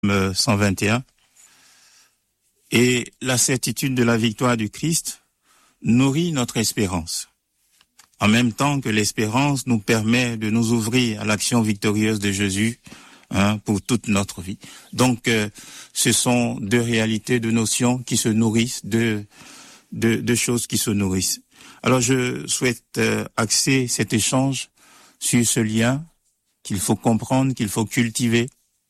121. Et la certitude de la victoire du Christ nourrit notre espérance. En même temps que l'espérance nous permet de nous ouvrir à l'action victorieuse de Jésus pour toute notre vie. Donc, ce sont deux réalités, deux notions qui se nourrissent, deux choses qui se nourrissent. Alors, je souhaite axer cet échange sur ce lien qu'il faut comprendre, qu'il faut cultiver.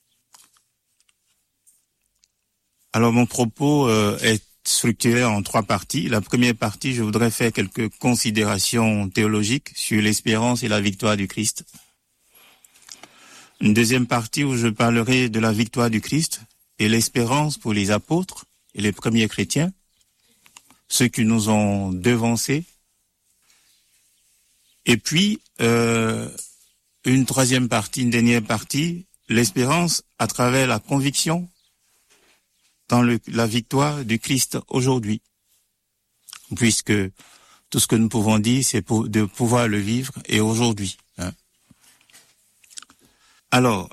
Alors, mon propos est structuré en 3 parties. La première partie, je voudrais faire quelques considérations théologiques sur l'espérance et la victoire du Christ. Une deuxième partie où je parlerai de la victoire du Christ et l'espérance pour les apôtres et les premiers chrétiens, ceux qui nous ont devancés. Et puis, une troisième partie, une dernière partie, l'espérance à travers la conviction dans la victoire du Christ aujourd'hui. Puisque tout ce que nous pouvons dire, c'est de pouvoir le vivre et aujourd'hui. Alors,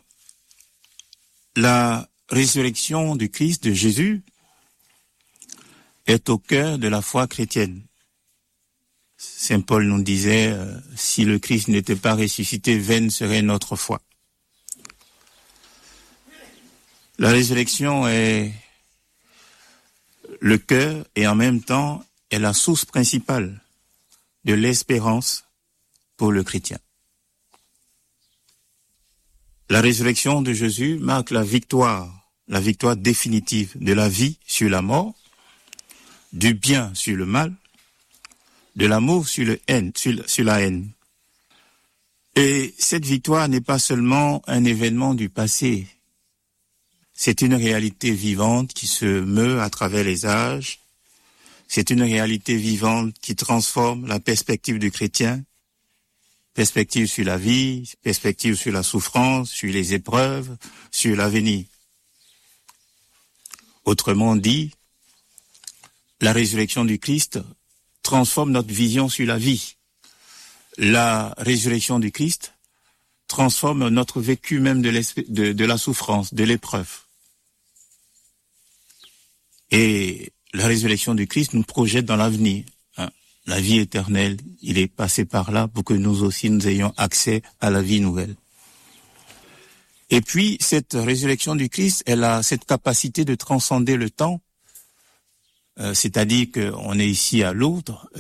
la résurrection du Christ, de Jésus, est au cœur de la foi chrétienne. Saint Paul nous disait, si le Christ n'était pas ressuscité, vaine serait notre foi. La résurrection est le cœur et en même temps est la source principale de l'espérance pour le chrétien. La résurrection de Jésus marque la victoire définitive de la vie sur la mort, du bien sur le mal, de l'amour sur la haine. Et cette victoire n'est pas seulement un événement du passé, c'est une réalité vivante qui se meut à travers les âges. C'est une réalité vivante qui transforme la perspective du chrétien, perspective sur la vie, perspective sur la souffrance, sur les épreuves, sur l'avenir. Autrement dit, la résurrection du Christ transforme notre vision sur la vie. La résurrection du Christ transforme notre vécu même de la souffrance, de l'épreuve. Et la résurrection du Christ nous projette dans l'avenir. La vie éternelle, il est passé par là pour que nous aussi nous ayons accès à la vie nouvelle. Et puis, cette résurrection du Christ, elle a cette capacité de transcender le temps. C'est-à-dire qu'on est ici à Lourdes,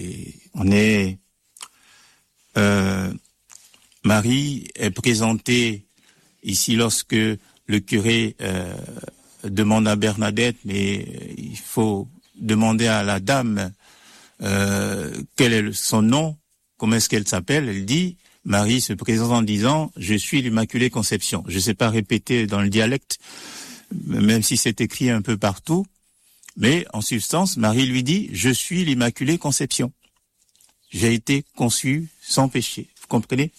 Marie est présentée ici lorsque le curé demande à Bernadette, mais il faut demander à la dame quel est son nom, comment est-ce qu'elle s'appelle. Elle dit, Marie se présente en disant, je suis l'Immaculée Conception. Je ne sais pas répéter dans le dialecte, même si c'est écrit un peu partout, mais en substance, Marie lui dit, je suis l'Immaculée Conception. J'ai été conçue sans péché. Vous comprenez?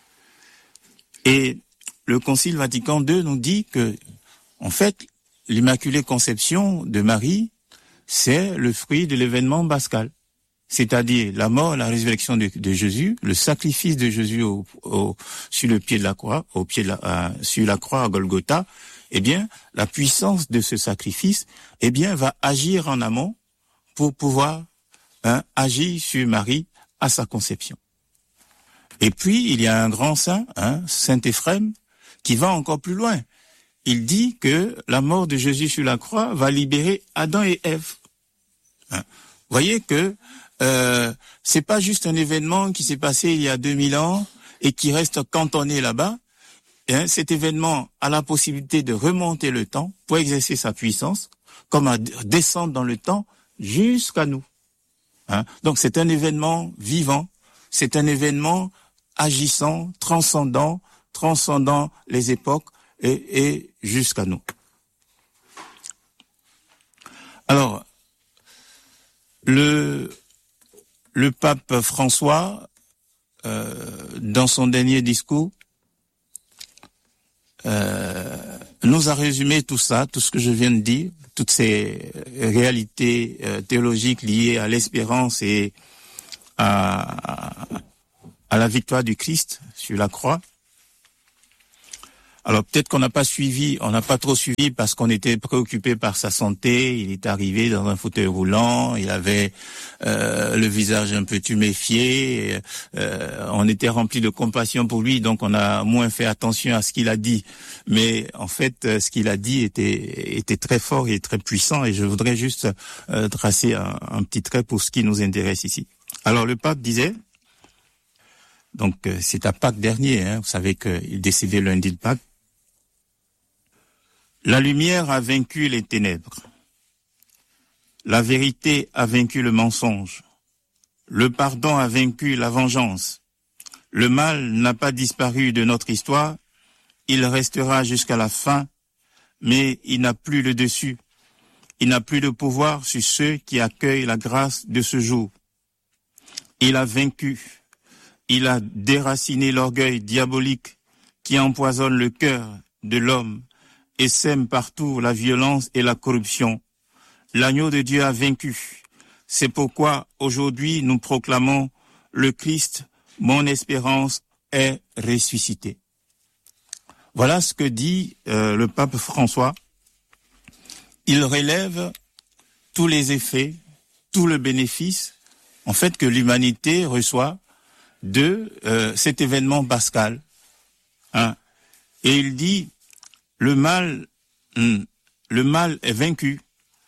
Et le Concile Vatican II nous dit que, en fait, l'Immaculée Conception de Marie, c'est le fruit de l'événement pascal. C'est-à-dire la mort, la résurrection de Jésus, le sacrifice de Jésus sur le pied de la croix, sur la croix à Golgotha. Eh bien, la puissance de ce sacrifice, eh bien, va agir en amont pour pouvoir agir sur Marie à sa conception. Et puis, il y a un grand saint, Saint Éphrem, qui va encore plus loin. Il dit que la mort de Jésus sur la croix va libérer Adam et Ève. Voyez que c'est pas juste un événement qui s'est passé il y a 2000 ans et qui reste cantonné là-bas. Cet événement a la possibilité de remonter le temps pour exercer sa puissance, comme à descendre dans le temps jusqu'à nous. Donc c'est un événement vivant, c'est un événement agissant, transcendant les époques et jusqu'à nous. Alors, le pape François, dans son dernier discours, nous a résumé tout ça, tout ce que je viens de dire, toutes ces réalités théologiques liées à l'espérance et à la victoire du Christ sur la croix. Alors peut-être qu'on n'a pas trop suivi parce qu'on était préoccupé par sa santé. Il est arrivé dans un fauteuil roulant, il avait le visage un peu tuméfié. On était rempli de compassion pour lui, donc on a moins fait attention à ce qu'il a dit. Mais en fait, ce qu'il a dit était très fort et très puissant. Et je voudrais juste tracer un petit trait pour ce qui nous intéresse ici. Alors le pape disait, donc c'est à Pâques dernier, vous savez qu'il est décédé lundi de Pâques. La lumière a vaincu les ténèbres. La vérité a vaincu le mensonge. Le pardon a vaincu la vengeance. Le mal n'a pas disparu de notre histoire. Il restera jusqu'à la fin, mais il n'a plus le dessus. Il n'a plus de pouvoir sur ceux qui accueillent la grâce de ce jour. Il a vaincu. Il a déraciné l'orgueil diabolique qui empoisonne le cœur de l'homme et sème partout la violence et la corruption. L'agneau de Dieu a vaincu. C'est pourquoi aujourd'hui nous proclamons le Christ, mon espérance est ressuscité. Voilà ce que dit le pape François. Il relève tous les effets, tout le bénéfice, en fait, que l'humanité reçoit de cet événement pascal. Et il dit, le mal est vaincu.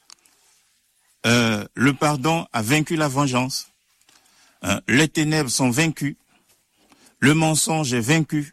Le pardon a vaincu la vengeance. Les ténèbres sont vaincues. Le mensonge est vaincu.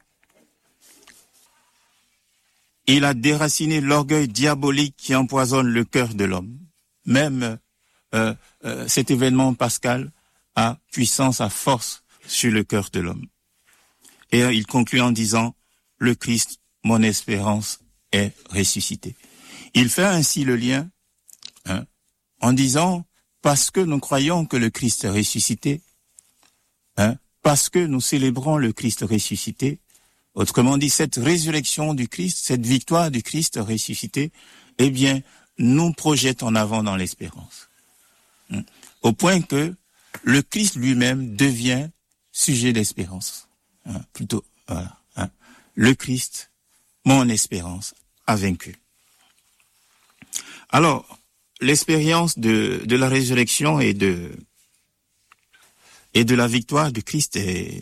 Il a déraciné l'orgueil diabolique qui empoisonne le cœur de l'homme. Même cet événement pascal a puissance, a force sur le cœur de l'homme. Et il conclut en disant, le Christ, mon espérance, est ressuscité. Il fait ainsi le lien en disant, parce que nous croyons que le Christ est ressuscité, parce que nous célébrons le Christ ressuscité, autrement dit, cette résurrection du Christ, cette victoire du Christ ressuscité, eh bien, nous projette en avant dans l'espérance. Au point que le Christ lui-même devient sujet d'espérance. Plutôt, voilà. Le Christ, mon espérance, a vaincu. Alors, l'expérience de la résurrection et de la victoire du Christ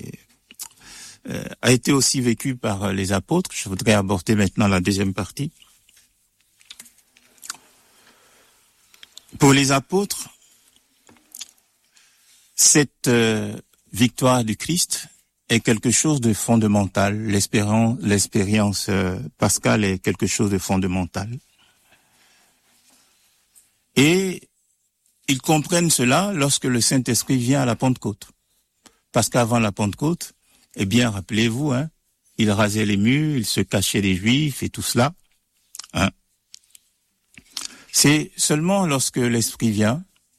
a été aussi vécue par les apôtres. Je voudrais aborder maintenant la deuxième partie. Pour les apôtres, cette victoire du Christ est quelque chose de fondamental. L'expérience pascale est quelque chose de fondamental. Et ils comprennent cela lorsque le Saint-Esprit vient à la Pentecôte. Parce qu'avant la Pentecôte, eh bien, rappelez-vous, il rasait les murs, il se cachait des Juifs et tout cela. C'est seulement lorsque l'Esprit vient,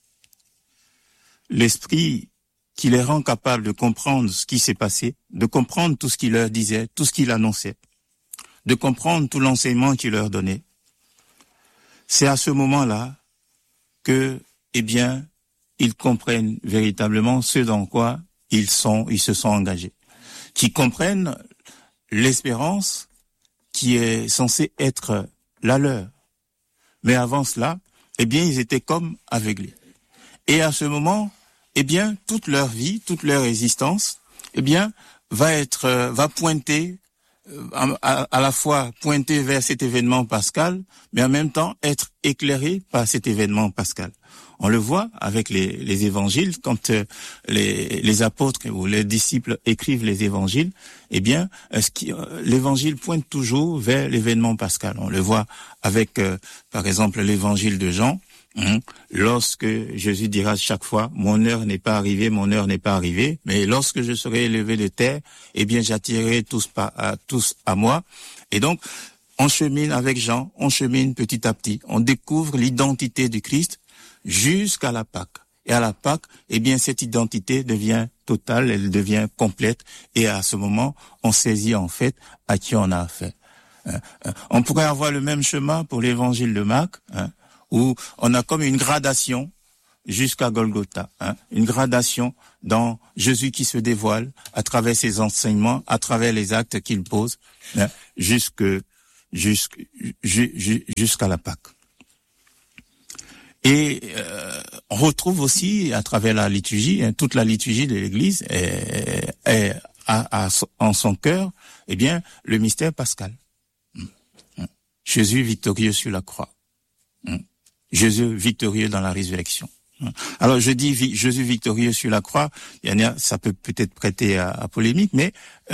l'Esprit qui les rend capables de comprendre ce qui s'est passé, de comprendre tout ce qu'il leur disait, tout ce qu'il annonçait, de comprendre tout l'enseignement qu'il leur donnait. C'est à ce moment-là que, eh bien, ils comprennent véritablement ce dans quoi ils se sont engagés. Qui comprennent l'espérance qui est censée être la leur. Mais avant cela, eh bien, ils étaient comme aveuglés. Et à ce moment, eh bien, toute leur vie, toute leur existence, eh bien, va pointer, à la fois pointer vers cet événement pascal, mais en même temps être éclairé par cet événement pascal. On le voit avec les évangiles, quand les apôtres ou les disciples écrivent les évangiles, eh bien, l'évangile pointe toujours vers l'événement pascal. On le voit avec, par exemple, l'évangile de Jean, lorsque Jésus dira chaque fois, mon heure n'est pas arrivée, mais lorsque je serai élevé de terre, eh bien, j'attirerai tous à moi. Et donc, on chemine avec Jean, on chemine petit à petit, on découvre l'identité du Christ jusqu'à la Pâque. Et à la Pâque, eh bien, cette identité devient totale, elle devient complète, et à ce moment, on saisit en fait à qui on a affaire. On pourrait avoir le même chemin pour l'évangile de Marc, où on a comme une gradation jusqu'à Golgotha, une gradation dans Jésus qui se dévoile à travers ses enseignements, à travers les actes qu'il pose, jusqu'à la Pâque. Et on retrouve aussi à travers la liturgie, toute la liturgie de l'Église a en son cœur, eh bien, le mystère pascal. Jésus victorieux sur la croix. Jésus victorieux dans la résurrection. Alors je dis Jésus victorieux sur la croix, ça peut peut-être prêter à polémique, mais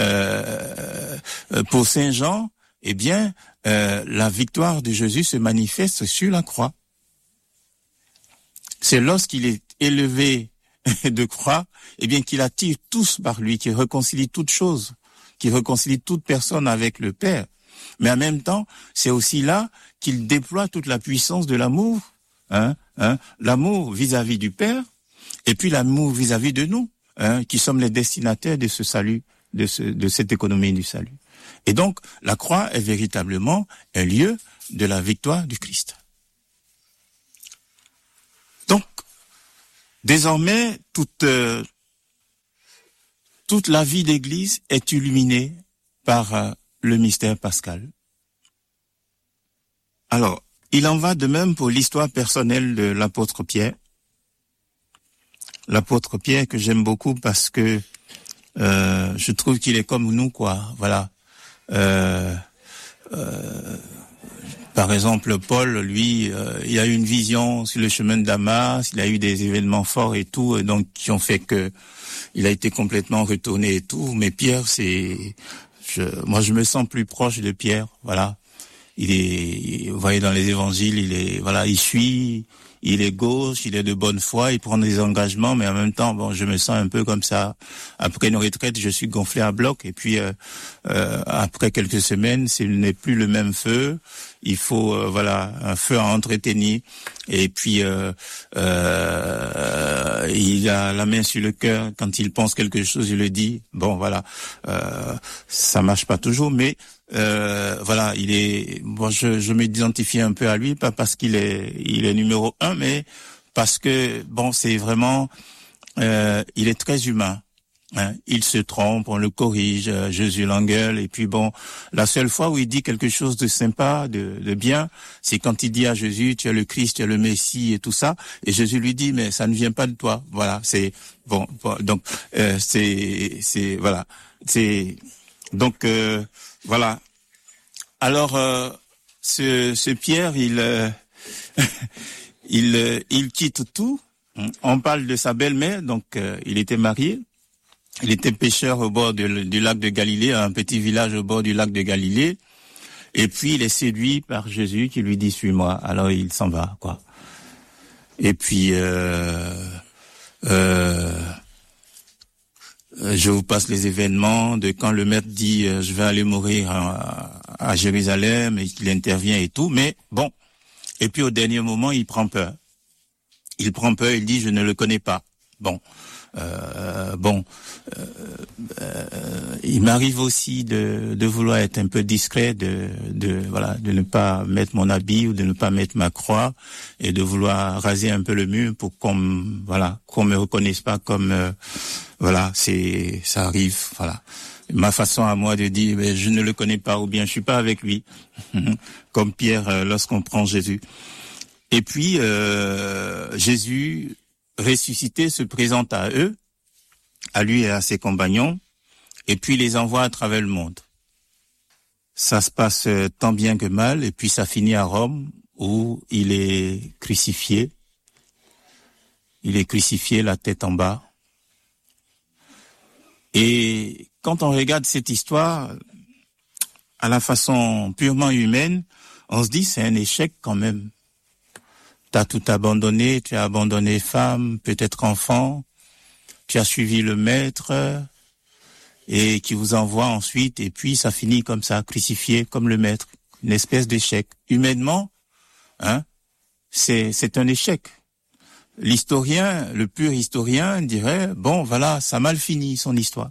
pour Saint Jean, eh bien, la victoire de Jésus se manifeste sur la croix. C'est lorsqu'il est élevé de croix, eh bien, qu'il attire tous par lui, qu'il réconcilie toutes choses, qu'il réconcilie toute personne avec le Père. Mais en même temps, c'est aussi là qu'il déploie toute la puissance de l'amour, l'amour vis-à-vis du Père, et puis l'amour vis-à-vis de nous, qui sommes les destinataires de ce salut, de cette économie du salut. Et donc, la croix est véritablement un lieu de la victoire du Christ. Donc, désormais, toute la vie d'Église est illuminée par le mystère pascal. Alors, il en va de même pour l'histoire personnelle de l'apôtre Pierre. L'apôtre Pierre que j'aime beaucoup parce que je trouve qu'il est comme nous, quoi. Voilà. Par exemple, Paul, lui, il a eu une vision sur le chemin de Damas, il a eu des événements forts et tout, et donc qui ont fait que il a été complètement retourné et tout. Mais Pierre, moi je me sens plus proche de Pierre, voilà. Vous voyez dans les évangiles, il suit, il est gauche, il est de bonne foi, il prend des engagements, mais en même temps, bon, je me sens un peu comme ça. Après une retraite, je suis gonflé à bloc, et puis après quelques semaines, s'il n'est plus le même feu, il faut un feu à entretenir. Et puis il a la main sur le cœur quand il pense quelque chose, il le dit. Bon, voilà, ça marche pas toujours, mais je m'identifie un peu à lui, pas parce qu'il est numéro 1, mais parce que c'est vraiment, il est très humain. Il se trompe, on le corrige, Jésus l'engueule, et puis la seule fois où il dit quelque chose de sympa, de bien, c'est quand il dit à Jésus, tu es le Christ, tu es le Messie et tout ça, et Jésus lui dit, mais ça ne vient pas de toi. Voilà, c'est bon, donc voilà, c'est donc voilà. Alors ce Pierre, il quitte tout. On parle de sa belle-mère, donc il était marié. Il était pêcheur au bord du lac de Galilée, un petit village au bord du lac de Galilée. Et puis, il est séduit par Jésus qui lui dit, suis-moi. Alors, il s'en va, quoi. Et puis, je vous passe les événements de quand le maître dit, je vais aller mourir à Jérusalem, et qu'il intervient et tout. Mais bon. Et puis, au dernier moment, il prend peur. Il dit, je ne le connais pas. Bon. Il m'arrive aussi de vouloir être un peu discret, de ne pas mettre mon habit ou de ne pas mettre ma croix et de vouloir raser un peu le mur pour qu'on me reconnaisse pas comme ça arrive, voilà. Ma façon à moi de dire je ne le connais pas ou bien je suis pas avec lui, comme Pierre lorsqu'on prend Jésus. Et puis Jésus ressuscité se présente à eux, à lui et à ses compagnons, et puis les envoie à travers le monde. Ça se passe tant bien que mal, et puis ça finit à Rome, où il est crucifié. Il est crucifié, la tête en bas. Et quand on regarde cette histoire, à la façon purement humaine, on se dit c'est un échec quand même. T'as tout abandonné, tu as abandonné femme, peut-être enfant, tu as suivi le maître et qui vous envoie ensuite et puis ça finit comme ça, crucifié comme le maître, une espèce d'échec. Humainement, c'est un échec. L'historien, le pur historien dirait, ça a mal fini son histoire.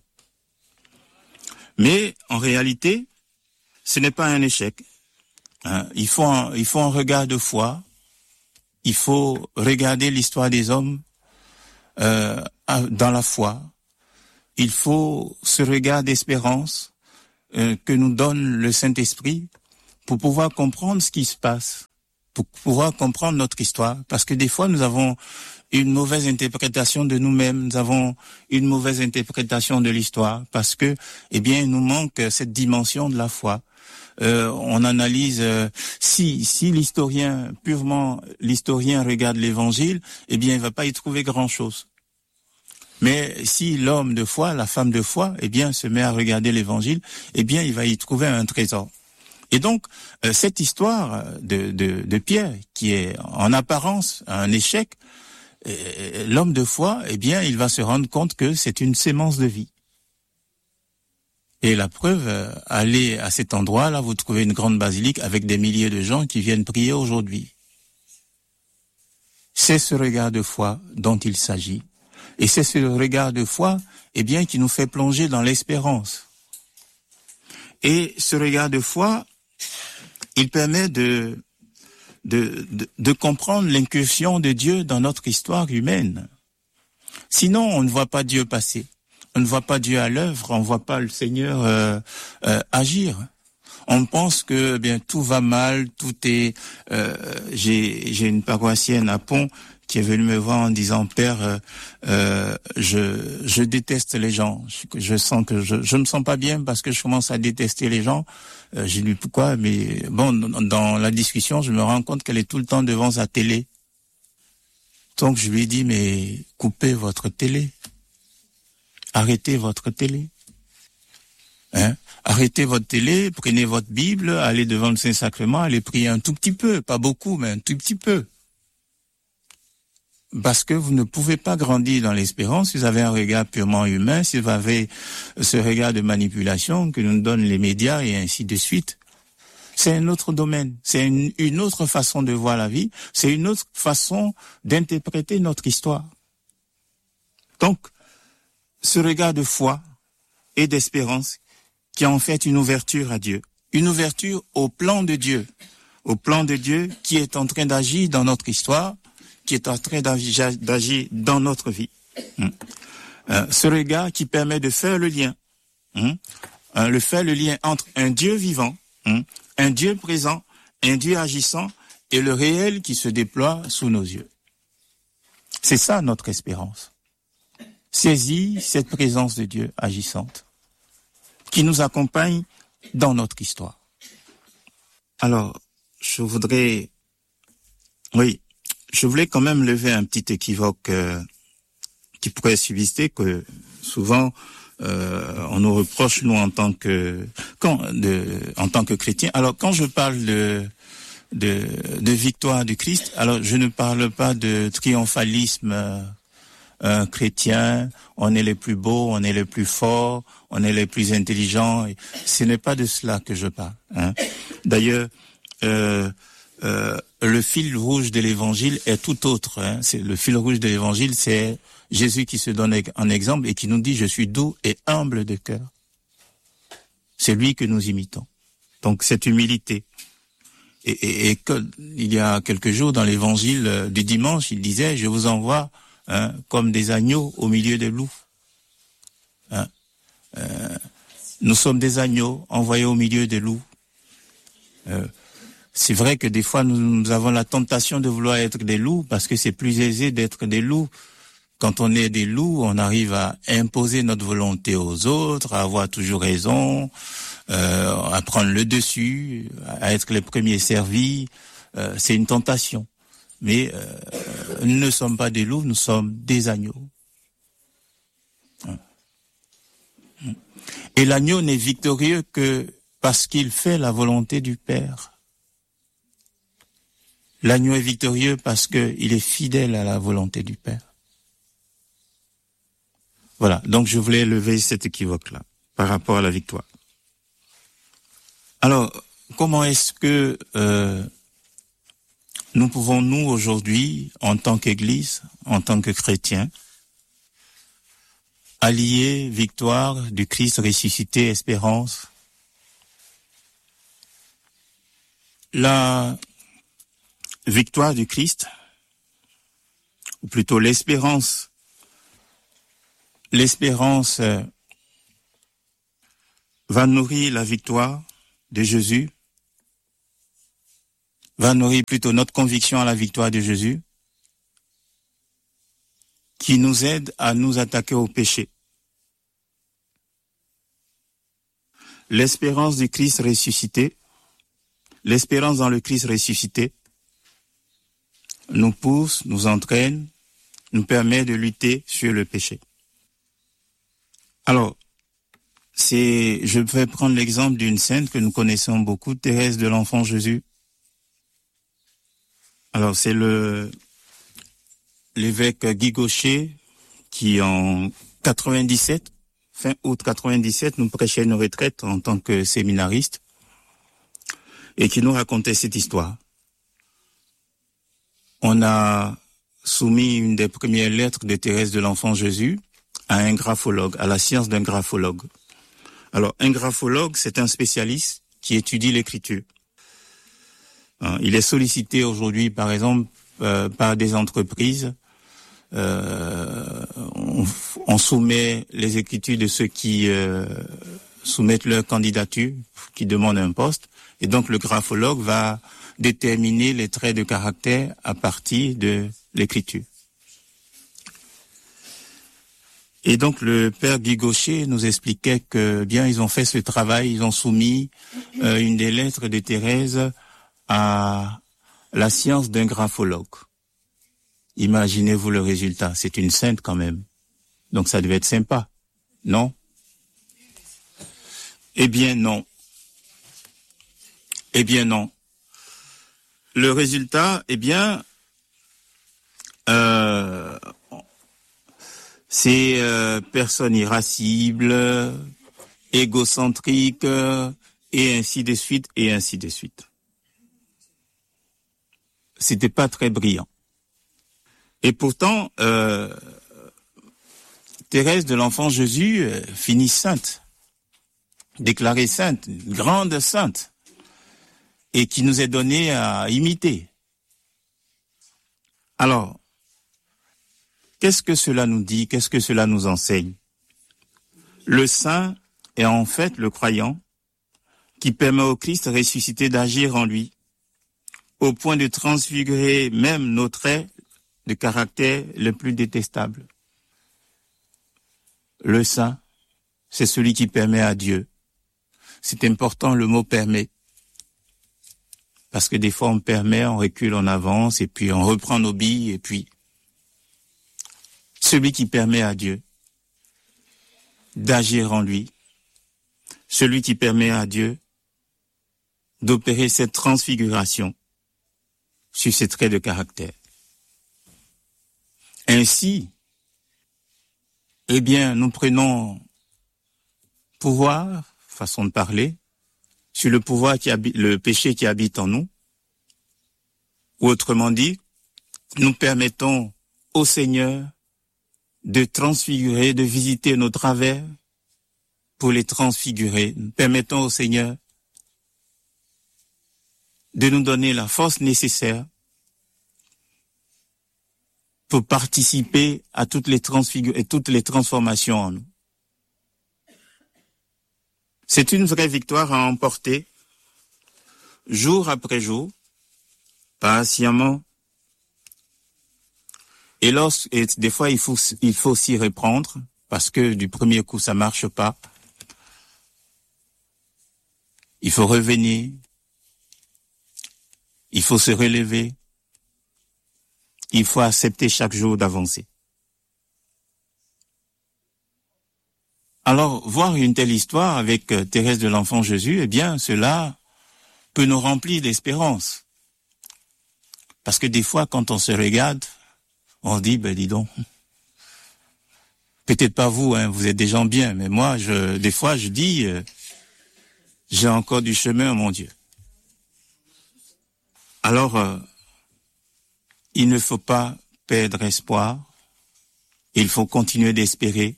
Mais en réalité, ce n'est pas un échec. Il faut un regard de foi. il faut regarder l'histoire des hommes dans la foi. Il faut ce regard d'espérance que nous donne le Saint-Esprit pour pouvoir comprendre ce qui se passe, pour pouvoir comprendre notre histoire. Parce que des fois, nous avons une mauvaise interprétation de nous-mêmes, nous avons une mauvaise interprétation de l'histoire, parce que, eh bien, il nous manque cette dimension de la foi. On analyse si l'historien regarde l'Évangile, eh bien, il va pas y trouver grand-chose. Mais si l'homme de foi, la femme de foi, eh bien, se met à regarder l'Évangile, eh bien, il va y trouver un trésor. Et donc, cette histoire de Pierre, qui est en apparence un échec, l'homme de foi, eh bien, il va se rendre compte que c'est une sémence de vie. Et la preuve, allez à cet endroit-là, vous trouvez une grande basilique avec des milliers de gens qui viennent prier aujourd'hui. C'est ce regard de foi dont il s'agit. Et c'est ce regard de foi, eh bien, qui nous fait plonger dans l'espérance. Et ce regard de foi, il permet de comprendre l'incursion de Dieu dans notre histoire humaine. Sinon, on ne voit pas Dieu passer. On ne voit pas Dieu à l'œuvre, on ne voit pas le Seigneur agir. On pense que bien tout va mal, tout est. J'ai une paroissienne à Pont qui est venue me voir en disant Père, je déteste les gens. Je sens que je me sens pas bien parce que je commence à détester les gens. J'ai dit pourquoi, mais bon, dans la discussion, je me rends compte qu'elle est tout le temps devant sa télé. Donc je lui ai dit mais coupez votre télé. Arrêtez votre télé. Arrêtez votre télé, prenez votre Bible, allez devant le Saint-Sacrement, allez prier un tout petit peu, pas beaucoup, mais un tout petit peu. Parce que vous ne pouvez pas grandir dans l'espérance si vous avez un regard purement humain, si vous avez ce regard de manipulation que nous donnent les médias et ainsi de suite. C'est un autre domaine, c'est une autre façon de voir la vie, c'est une autre façon d'interpréter notre histoire. Donc, ce regard de foi et d'espérance qui est en fait une ouverture à Dieu, une ouverture au plan de Dieu qui est en train d'agir dans notre histoire, qui est en train d'agir dans notre vie. Ce regard qui permet de faire le lien, le lien entre un Dieu vivant, un Dieu présent, un Dieu agissant et le réel qui se déploie sous nos yeux. C'est ça notre espérance. Saisis cette présence de Dieu agissante qui nous accompagne dans notre histoire. Alors, je voulais quand même lever un petit équivoque qui pourrait subsister, que souvent on nous reproche nous en tant que chrétiens. Alors quand je parle de victoire du Christ, alors je ne parle pas de triomphalisme chrétien, on est les plus beaux, on est les plus forts, on est les plus intelligents. Ce n'est pas de cela que je parle. D'ailleurs, le fil rouge de l'évangile est tout autre. Le fil rouge de l'évangile, c'est Jésus qui se donne en exemple et qui nous dit « Je suis doux et humble de cœur ». C'est lui que nous imitons. Donc cette humilité. Et il y a quelques jours dans l'évangile du dimanche, il disait « Je vous envoie comme des agneaux au milieu des loups ». Nous sommes des agneaux envoyés au milieu des loups. C'est vrai que des fois nous avons la tentation de vouloir être des loups parce que c'est plus aisé d'être des loups. Quand on est des loups, on arrive à imposer notre volonté aux autres, à avoir toujours raison, à prendre le dessus, à être les premiers servis. C'est une tentation. Mais nous ne sommes pas des loups, nous sommes des agneaux. Et l'agneau n'est victorieux que parce qu'il fait la volonté du Père. L'agneau est victorieux parce qu'il est fidèle à la volonté du Père. Voilà, donc je voulais lever cet équivoque-là par rapport à la victoire. Alors, comment est-ce que nous pouvons, nous, aujourd'hui, en tant qu'Église, en tant que chrétiens, allier victoire du Christ ressuscité, espérance? La victoire du Christ, ou plutôt l'espérance va nourrir la victoire de Jésus, va nourrir plutôt notre conviction à la victoire de Jésus, qui nous aide à nous attaquer au péché. L'espérance du Christ ressuscité, l'espérance dans le Christ ressuscité, nous pousse, nous entraîne, nous permet de lutter sur le péché. Alors, je vais prendre l'exemple d'une sainte que nous connaissons beaucoup, Thérèse de l'Enfant Jésus. Alors, c'est l'évêque Guy Gaucher qui, en 97, fin août 97, nous prêchait une retraite en tant que séminariste et qui nous racontait cette histoire. On a soumis une des premières lettres de Thérèse de l'Enfant Jésus à un graphologue, à la science d'un graphologue. Alors, un graphologue, c'est un spécialiste qui étudie l'écriture. Il est sollicité aujourd'hui, par exemple, par des entreprises. On soumet les écritures de ceux qui soumettent leur candidature, qui demandent un poste. Et donc, le graphologue va déterminer les traits de caractère à partir de l'écriture. Et donc, le père Guy Gaucher nous expliquait que, bien, ils ont fait ce travail, ils ont soumis une des lettres de Thérèse à la science d'un graphologue. Imaginez-vous le résultat, c'est une sainte quand même. Donc ça devait être sympa, non? Eh bien non. Eh bien non. Le résultat, eh bien, c'est personne irascible, égocentrique, et ainsi de suite, et ainsi de suite. C'était pas très brillant. Et pourtant, Thérèse de l'Enfant Jésus finit sainte, déclarée sainte, grande sainte, et qui nous est donnée à imiter. Alors, qu'est-ce que cela nous dit? Qu'est-ce que cela nous enseigne? Le saint est en fait le croyant qui permet au Christ ressuscité d'agir en lui, au point de transfigurer même nos traits de caractère les plus détestables. Le saint, c'est celui qui permet à Dieu. C'est important le mot permet. Parce que des fois on permet, on recule, on avance, et puis on reprend nos billes, et puis celui qui permet à Dieu d'agir en lui, celui qui permet à Dieu d'opérer cette transfiguration sur ses traits de caractère. Ainsi, eh bien, nous prenons pouvoir, façon de parler, sur le pouvoir le péché qui habite en nous, ou autrement dit, nous permettons au Seigneur de transfigurer, de visiter nos travers pour les transfigurer. Nous permettons au Seigneur de nous donner la force nécessaire pour participer à toutes les transformations en nous. C'est une vraie victoire à emporter, jour après jour, patiemment. Et des fois, il faut s'y reprendre, parce que du premier coup, ça marche pas. Il faut revenir. Il faut se relever. Il faut accepter chaque jour d'avancer. Alors, voir une telle histoire avec Thérèse de l'Enfant Jésus, eh bien, cela peut nous remplir d'espérance. Parce que des fois, quand on se regarde, on se dit, dis donc, peut-être pas vous, hein, vous êtes des gens bien, mais moi, des fois, je dis, j'ai encore du chemin, mon Dieu. Alors, il ne faut pas perdre espoir, il faut continuer d'espérer.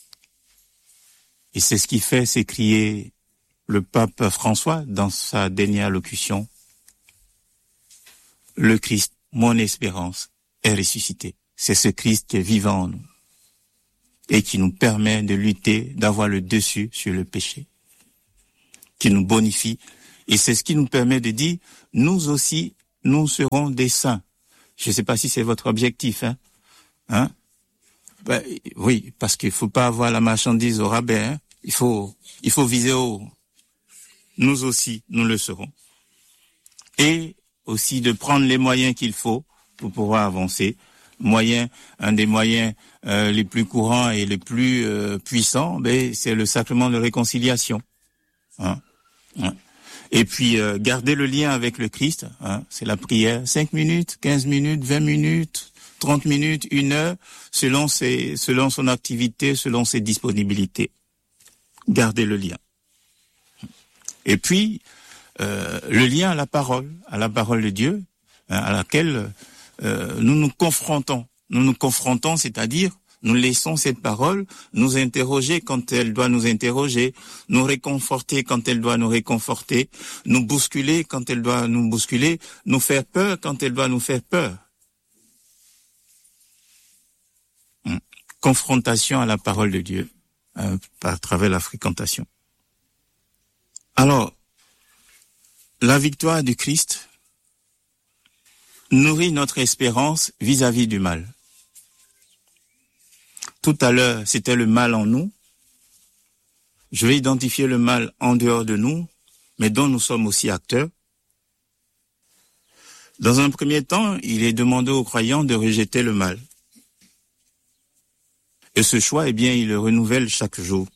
Et c'est ce qui fait s'écrier le pape François dans sa dernière allocution. Le Christ, mon espérance, est ressuscité. c'est ce Christ qui est vivant en nous et qui nous permet de lutter, d'avoir le dessus sur le péché, qui nous bonifie. Et c'est ce qui nous permet de dire, nous aussi, nous serons des saints. Je ne sais pas si c'est votre objectif, hein? Ben, oui, parce qu'il faut pas avoir la marchandise au rabais, hein? Il faut viser haut. Nous aussi, nous le serons. Et aussi de prendre les moyens qu'il faut pour pouvoir avancer. Un des moyens les plus courants et les plus puissants, c'est le sacrement de réconciliation. Hein? Et puis garder le lien avec le Christ, c'est la prière, 5 minutes, 15 minutes, 20 minutes, 30 minutes, 1 heure, selon son activité, selon ses disponibilités. Garder le lien. Et puis le lien à la parole de Dieu, à laquelle nous nous confrontons. Nous nous confrontons, c'est-à-dire nous laissons cette parole nous interroger quand elle doit nous interroger, nous réconforter quand elle doit nous réconforter, nous bousculer quand elle doit nous bousculer, nous faire peur quand elle doit nous faire peur. Confrontation à la parole de Dieu à travers la fréquentation. Alors, la victoire du Christ nourrit notre espérance vis-à-vis du mal. Tout à l'heure, c'était le mal en nous. Je vais identifier le mal en dehors de nous, mais dont nous sommes aussi acteurs. Dans un premier temps, il est demandé aux croyants de rejeter le mal. Et ce choix, il le renouvelle chaque jour.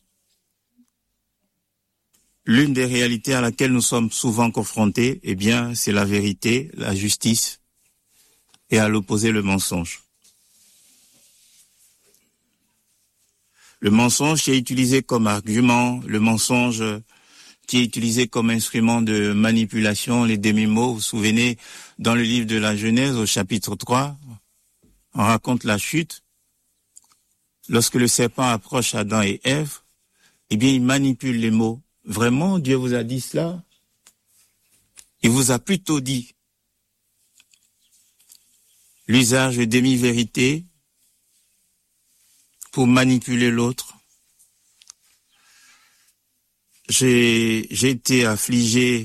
L'une des réalités à laquelle nous sommes souvent confrontés, c'est la vérité, la justice, et à l'opposé, le mensonge. Le mensonge qui est utilisé comme argument, le mensonge qui est utilisé comme instrument de manipulation, les demi-mots. Vous vous souvenez, dans le livre de la Genèse, au chapitre 3, on raconte la chute. Lorsque le serpent approche Adam et Ève, il manipule les mots. Vraiment, Dieu vous a dit cela? Il vous a plutôt dit l'usage de demi-vérité pour manipuler l'autre. J'ai été affligé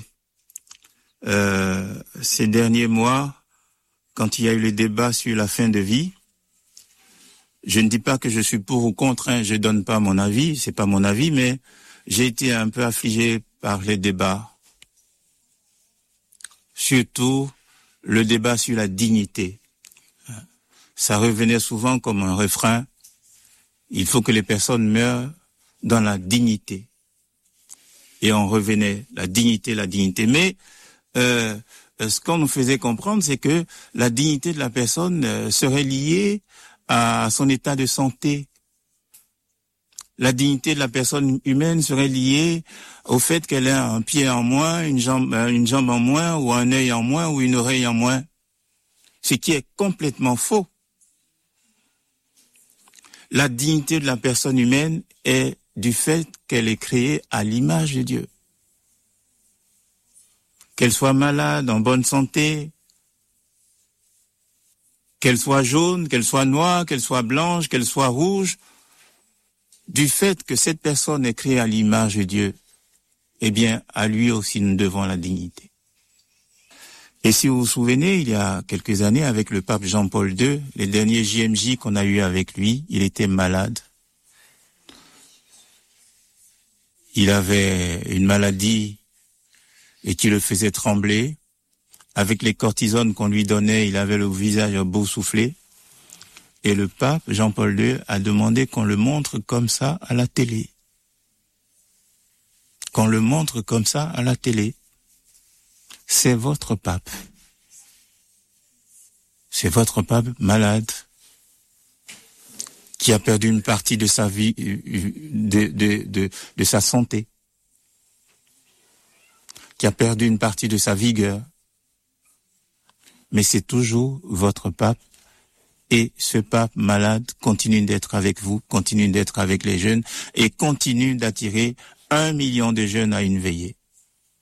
ces derniers mois quand il y a eu le débat sur la fin de vie. Je ne dis pas que je suis pour ou contre, je donne pas mon avis, c'est pas mon avis, mais j'ai été un peu affligé par les débats. Surtout le débat sur la dignité. Ça revenait souvent comme un refrain. Il faut que les personnes meurent dans la dignité. Et on revenait, la dignité. Mais ce qu'on nous faisait comprendre, c'est que la dignité de la personne serait liée à son état de santé. La dignité de la personne humaine serait liée au fait qu'elle ait un pied en moins, une jambe en moins, ou un œil en moins, ou une oreille en moins. Ce qui est complètement faux. La dignité de la personne humaine est du fait qu'elle est créée à l'image de Dieu. Qu'elle soit malade, en bonne santé, qu'elle soit jaune, qu'elle soit noire, qu'elle soit blanche, qu'elle soit rouge, du fait que cette personne est créée à l'image de Dieu, à lui aussi nous devons la dignité. Et si vous vous souvenez, il y a quelques années, avec le pape Jean-Paul II, les derniers JMJ qu'on a eu avec lui, il était malade. Il avait une maladie et qui le faisait trembler. Avec les cortisones qu'on lui donnait, il avait le visage boursouflé. Et le pape Jean-Paul II a demandé qu'on le montre comme ça à la télé. Qu'on le montre comme ça à la télé. C'est votre pape. C'est votre pape malade qui a perdu une partie de sa vie, de sa santé, qui a perdu une partie de sa vigueur. Mais c'est toujours votre pape. Et ce pape malade continue d'être avec vous, continue d'être avec les jeunes et continue d'attirer 1 million de jeunes à une veillée.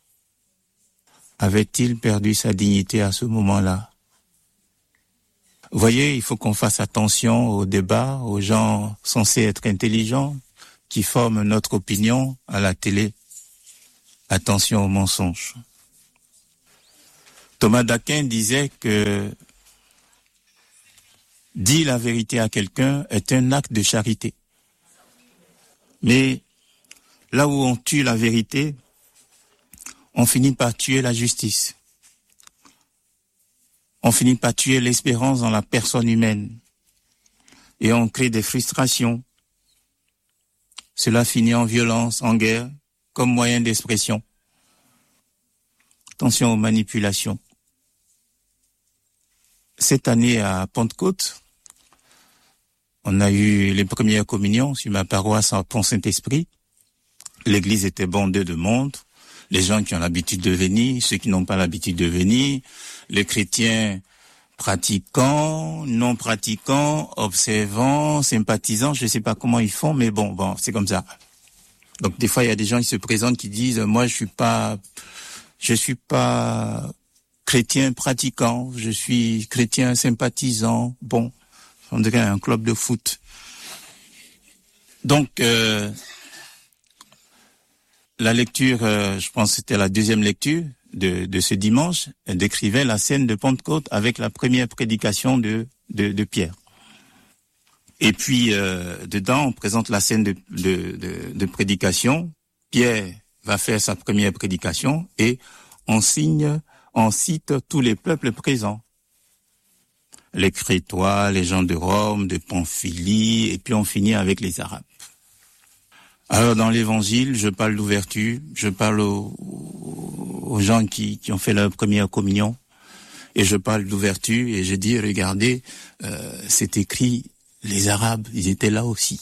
Avait-il perdu sa dignité à ce moment-là? Vous voyez, il faut qu'on fasse attention aux débats, aux gens censés être intelligents, qui forment notre opinion à la télé. Attention aux mensonges. Thomas d'Aquin disait que dire la vérité à quelqu'un est un acte de charité. Mais là où on tue la vérité, on finit par tuer la justice. On finit par tuer l'espérance dans la personne humaine. Et on crée des frustrations. Cela finit en violence, en guerre, comme moyen d'expression. Attention aux manipulations. Cette année à Pentecôte, on a eu les premières communions sur ma paroisse en Pont-Saint-Esprit. L'église était bondée de monde. Les gens qui ont l'habitude de venir, ceux qui n'ont pas l'habitude de venir, les chrétiens pratiquants, non pratiquants, observants, sympathisants, je ne sais pas comment ils font, mais bon, c'est comme ça. Donc des fois, il y a des gens qui se présentent qui disent, moi je suis pas chrétien pratiquant, je suis chrétien sympathisant. Bon, on dirait un club de foot. Donc, la lecture, je pense que c'était la deuxième lecture de ce dimanche, elle décrivait la scène de Pentecôte avec la première prédication de Pierre. Et puis, dedans, on présente la scène de prédication. Pierre va faire sa première prédication et on cite tous les peuples présents. Les Crétois, les gens de Rome, de Pamphylie, et puis on finit avec les Arabes. Alors dans l'évangile, je parle d'ouverture, je parle aux gens qui ont fait leur première communion, et je parle d'ouverture, et je dis, regardez, c'est écrit, les Arabes, ils étaient là aussi.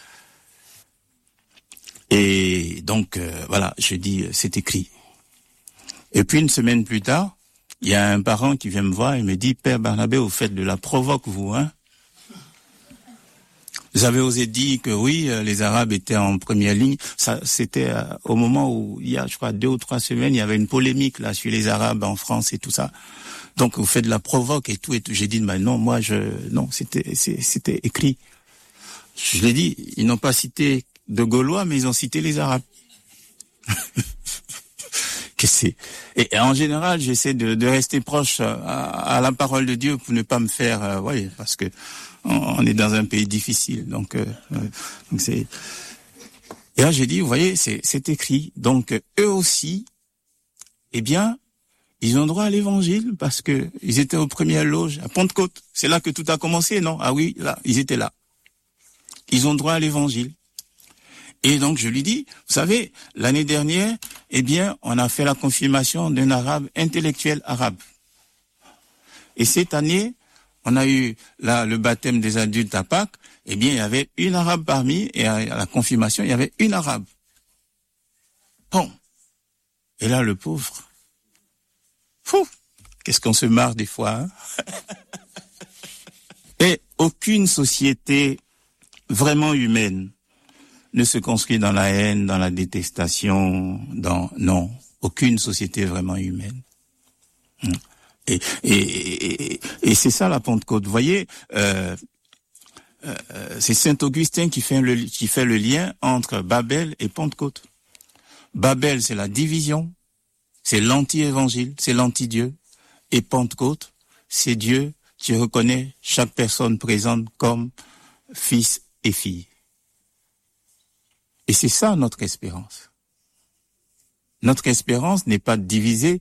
Et donc, voilà, je dis, c'est écrit. Et puis une semaine plus tard, il y a un parent qui vient me voir et me dit, Père Barnabé, vous faites de la provoque, vous, hein? Vous avez osé dire que oui, les Arabes étaient en première ligne. Ça, c'était au moment où, il y a, je crois, 2 ou 3 semaines, il y avait une polémique là sur les Arabes en France et tout ça. Donc, vous faites de la provoque et tout. J'ai dit, bah non, non, c'était écrit. Je l'ai dit, ils n'ont pas cité de Gaulois, mais ils ont cité les Arabes. Et en général, j'essaie de rester proche à la parole de Dieu pour ne pas me faire, parce que on est dans un pays difficile, donc c'est. Et là, j'ai dit, vous voyez, c'est écrit. Donc eux aussi, eh bien, ils ont droit à l'évangile parce que ils étaient aux premières loges à Pentecôte. C'est là que tout a commencé, non? Ah oui, là, ils étaient là. Ils ont droit à l'évangile. Et donc je lui dis, vous savez, l'année dernière, eh bien, on a fait la confirmation d'un arabe intellectuel arabe. Et cette année, on a eu là le baptême des adultes à Pâques, eh bien, il y avait une arabe parmi, et à la confirmation, il y avait une arabe. Bon. Et là, le pauvre. Fou. Qu'est-ce qu'on se marre des fois, hein? Et aucune société vraiment humaine ne se construit dans la haine, dans la détestation, non, aucune société vraiment humaine. Et c'est ça la Pentecôte. Vous voyez, c'est Saint Augustin qui fait le lien entre Babel et Pentecôte. Babel, c'est la division, c'est l'anti-évangile, c'est l'anti-Dieu. Et Pentecôte, c'est Dieu qui reconnaît chaque personne présente comme fils et fille. Et c'est ça notre espérance. Notre espérance n'est pas de diviser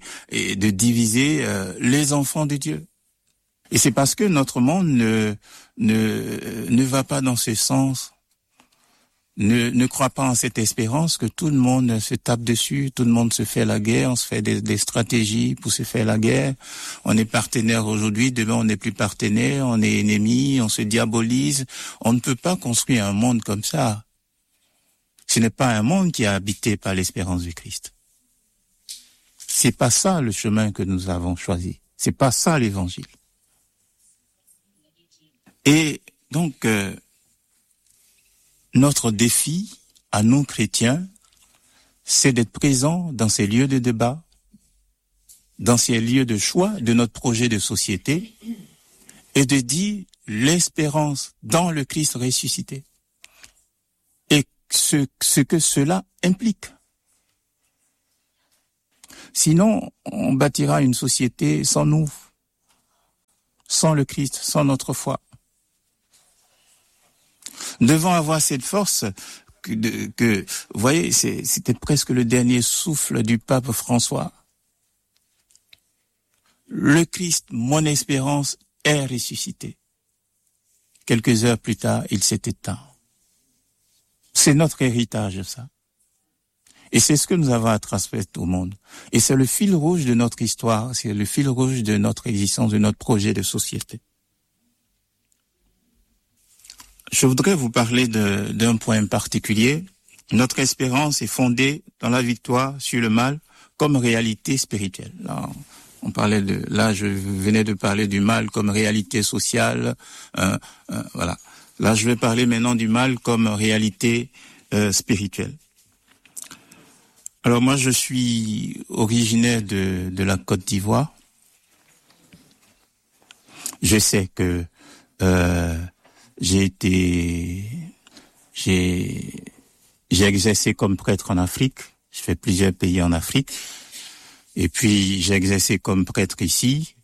les enfants de Dieu. Et c'est parce que notre monde ne va pas dans ce sens, ne croit pas en cette espérance que tout le monde se tape dessus, tout le monde se fait la guerre, on se fait des stratégies pour se faire la guerre. On est partenaire aujourd'hui, demain on n'est plus partenaire, on est ennemi, on se diabolise. On ne peut pas construire un monde comme ça. Ce n'est pas un monde qui est habité par l'espérance du Christ. C'est pas ça le chemin que nous avons choisi. C'est pas ça l'évangile. Et donc, notre défi à nous chrétiens, c'est d'être présents dans ces lieux de débat, dans ces lieux de choix de notre projet de société, et de dire l'espérance dans le Christ ressuscité et ce que cela implique. Sinon, on bâtira une société sans nous, sans le Christ, sans notre foi. Nous devons avoir cette force que vous voyez, c'était presque le dernier souffle du pape François. Le Christ, mon espérance, est ressuscité. Quelques heures plus tard, il s'est éteint. C'est notre héritage, ça. Et c'est ce que nous avons à transmettre au monde. Et c'est le fil rouge de notre histoire, c'est le fil rouge de notre existence, de notre projet de société. Je voudrais vous parler d'un point particulier. Notre espérance est fondée dans la victoire sur le mal comme réalité spirituelle. Là, je venais de parler du mal comme réalité sociale. Voilà. Là, je vais parler maintenant du mal comme réalité spirituelle. Alors moi, je suis originaire de la Côte d'Ivoire. Je sais que j'ai exercé comme prêtre en Afrique. Je fais plusieurs pays en Afrique. Et puis, j'ai exercé comme prêtre ici.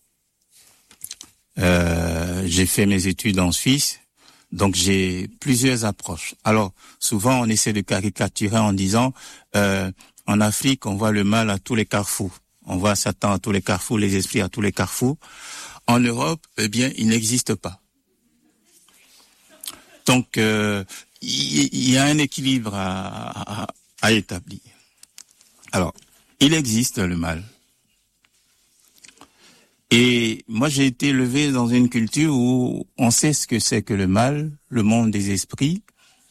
J'ai fait mes études en Suisse. Donc, j'ai plusieurs approches. Alors, souvent, on essaie de caricaturer en disant, en Afrique, on voit le mal à tous les carrefours. On voit Satan à tous les carrefours, les esprits à tous les carrefours. En Europe, eh bien, il n'existe pas. Donc, il y a un équilibre à établir. Alors, il existe le mal. Et moi, j'ai été élevé dans une culture où on sait ce que c'est que le mal, le monde des esprits.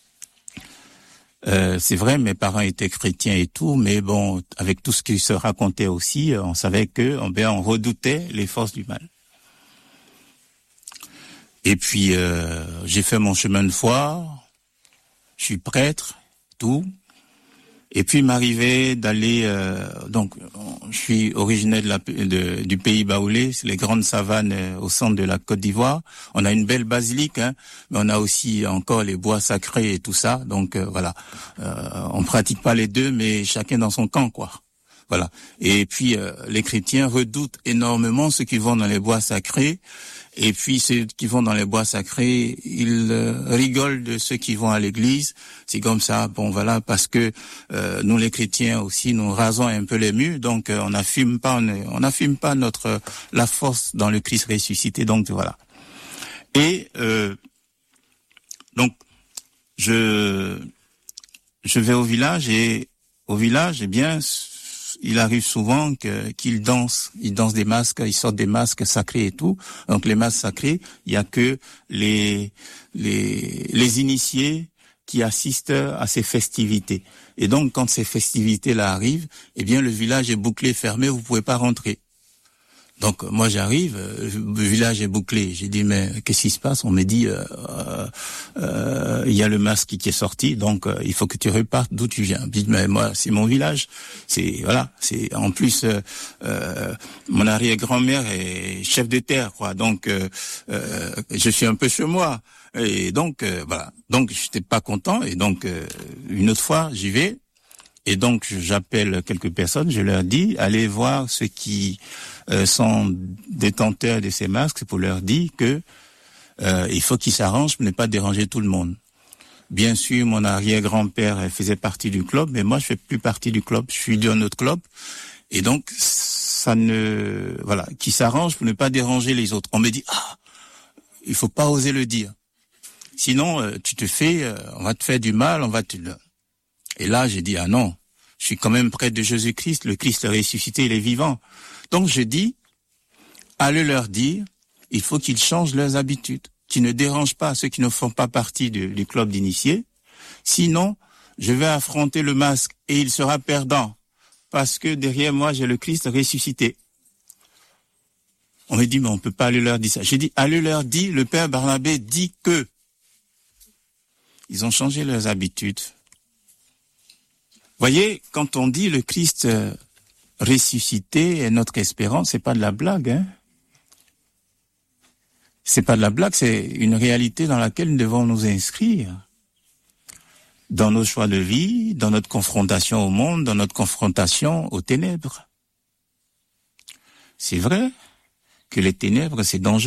C'est vrai, mes parents étaient chrétiens et tout, mais bon, avec tout ce qui se racontait aussi, on savait on redoutait les forces du mal. Et puis, j'ai fait mon chemin de foi, je suis prêtre, tout. Et puis, il m'arrivait d'aller... donc, je suis originaire du pays baoulé, c'est les grandes savanes au centre de la Côte d'Ivoire. On a une belle basilique, mais on a aussi encore les bois sacrés et tout ça. Donc, voilà. On pratique pas les deux, mais chacun dans son camp, quoi. Voilà. Et puis, les chrétiens redoutent énormément ceux qui vont dans les bois sacrés. Et puis, ceux qui vont dans les bois sacrés, ils rigolent de ceux qui vont à l'église. C'est comme ça, bon voilà, parce que nous les chrétiens aussi, nous rasons un peu les murs, donc on n'affirme pas la force dans le Christ ressuscité, donc voilà. Et donc je vais au village, eh bien, il arrive souvent qu'ils dansent. Ils dansent des masques, ils sortent des masques sacrés et tout. Donc les masques sacrés, il y a que les initiés qui assistent à ces festivités. Et donc quand ces festivités-là arrivent, eh bien le village est bouclé, fermé, vous pouvez pas rentrer. Donc moi j'arrive, le village est bouclé. J'ai dit mais qu'est-ce qui se passe? On me dit il y a le masque qui est sorti, donc il faut que tu repartes d'où tu viens. Je dis mais moi c'est mon village, c'est en plus mon arrière-grand-mère est chef de terre quoi, donc je suis un peu chez moi et donc voilà. Donc j'étais pas content et donc une autre fois j'y vais et donc j'appelle quelques personnes, je leur dis allez voir ceux qui sont détenteurs de ces masques pour leur dire que il faut qu'ils s'arrangent pour ne pas déranger tout le monde. Bien sûr, mon arrière-grand-père faisait partie du club, mais moi je fais plus partie du club, je suis d'un autre club, et donc qu'ils s'arrangent pour ne pas déranger les autres. On me dit il faut pas oser le dire, sinon on va te faire du mal, Et là j'ai dit non, je suis quand même près de Jésus-Christ, le Christ ressuscité, il est vivant. Donc je dis, allez leur dire, il faut qu'ils changent leurs habitudes, qu'ils ne dérangent pas ceux qui ne font pas partie du club d'initiés. Sinon, je vais affronter le masque et il sera perdant, parce que derrière moi, j'ai le Christ ressuscité. On me dit, mais on peut pas aller leur dire ça. J'ai dit, allez leur dire, le Père Barnabé dit que. Ils ont changé leurs habitudes. Voyez, quand on dit le Christ ressuscité est notre espérance, c'est pas de la blague, hein. C'est pas de la blague, c'est une réalité dans laquelle nous devons nous inscrire. Dans nos choix de vie, dans notre confrontation au monde, dans notre confrontation aux ténèbres. C'est vrai que les ténèbres, c'est dangereux.